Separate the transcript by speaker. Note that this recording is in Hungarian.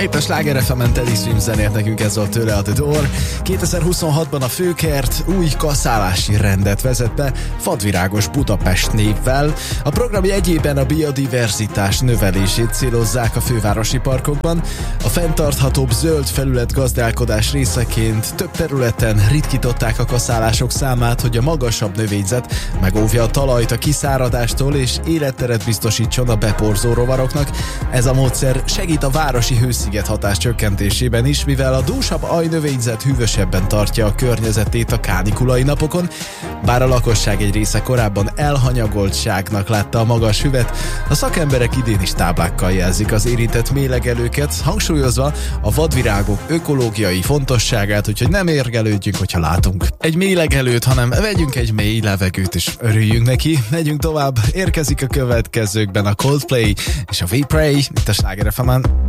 Speaker 1: Itt a Sláger FM-en Teddy Swims zenért nekünk, ez volt tőle a The Door. 2026-ban a Főkert új kaszálási rendet vezet be Vadvirágos Budapest névvel. A program jegyében a biodiverzitás növelését célozzák a fővárosi parkokban. A fenntarthatóbb zöld felület gazdálkodás részeként több területen ritkították a kaszálások számát, hogy a magasabb növényzet megóvja a talajt a kiszáradástól és életteret biztosítson a beporzó rovaroknak. Ez a módszer segít a városi hősziget hatás csökkentésében is, mivel a dúsabb ajnövényzet hűvösebben tartja a környezetét a kánikulai napokon. Bár a lakosság egy része korábban elhanyagoltságnak látta a magas hüvet, a szakemberek idén is táblákkal jelzik az érintett mélegelőket, hangsúlyozva a vadvirágok ökológiai fontosságát, úgyhogy nem érgelődjünk, hogyha látunk egy mélegelőt, hanem vegyünk egy mély levegőt és örüljünk neki. Megyünk tovább, érkezik a következőkben a Coldplay és a We Pray, itt a Sláger FM-en.